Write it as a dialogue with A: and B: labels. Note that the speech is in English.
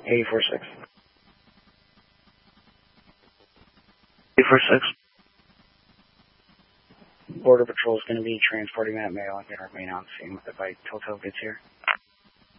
A: 846.
B: 846.
A: Border Patrol is going to be transporting that mail and going to remain on scene with it by Total gets here.